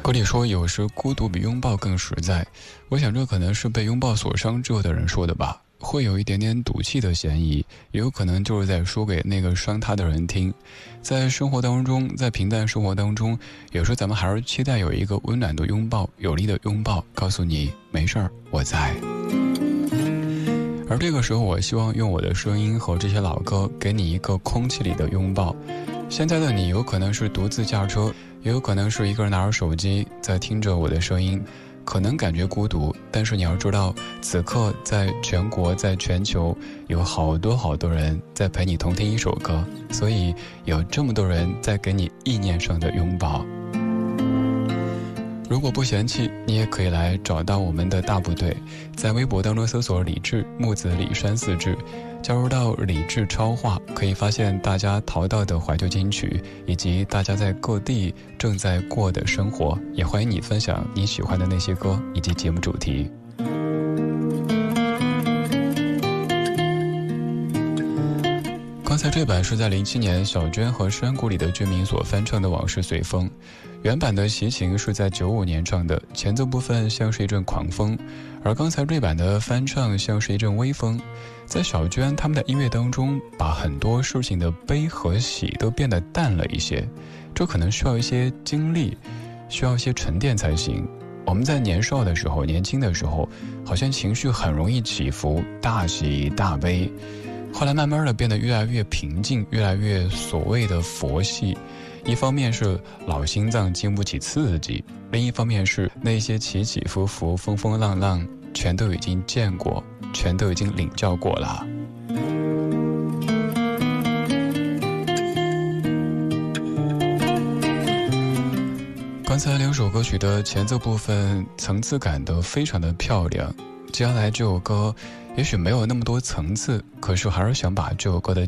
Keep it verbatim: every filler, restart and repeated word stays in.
歌里说有时孤独比拥抱更实在，我想这可能是被拥抱所伤之后的人说的吧，会有一点点赌气的嫌疑，也有可能就是在说给那个伤他的人听。在生活当中，在平淡生活当中，有时候咱们还是期待有一个温暖的拥抱，有力的拥抱，告诉你没事儿，我在。而这个时候，我希望用我的声音和这些老歌给你一个空气里的拥抱。现在的你有可能是独自驾车，也有可能是一个人拿着手机在听着我的声音，可能感觉孤独，但是你要知道，此刻在全国，在全球有好多好多人在陪你同听一首歌，所以有这么多人在给你意念上的拥抱。如果不嫌弃，你也可以来找到我们的大部队，在微博当中搜索李志，木子李山四志，加入到李志超话，可以发现大家淘到的怀旧金曲，以及大家在各地正在过的生活，也欢迎你分享你喜欢的那些歌以及节目主题。刚才这版是在零七年小娟和山谷里的居民所翻唱的《往事随风》，原版的齐秦是在九五年唱的，前奏部分像是一阵狂风，而刚才这版的翻唱像是一阵微风。在小娟他们的音乐当中，把很多事情的悲和喜都变得淡了一些，这可能需要一些经历，需要一些沉淀才行。我们在年少的时候，年轻的时候，好像情绪很容易起伏，大喜大悲，后来慢慢的变得越来越平静，越来越所谓的佛系。一方面是老心脏经不起刺激，另一方面是那些起起伏伏风风浪浪全都已经见过，全都已经领教过了。刚才两首歌曲的前奏部分层次感都非常的漂亮，接下来这首歌也许没有那么多层次，可是还是想把这首歌的